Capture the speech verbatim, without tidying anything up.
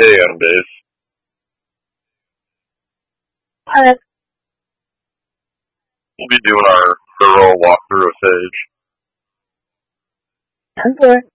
Hey, I'm Dave. Alright, We'll be doing our thorough walkthrough of Sage. I'm for it.